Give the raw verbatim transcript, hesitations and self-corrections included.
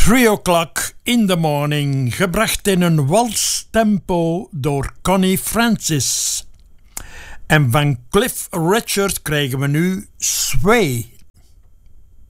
Three o'clock in the morning, gebracht in een walstempo door Connie Francis. En van Cliff Richard krijgen we nu Sway.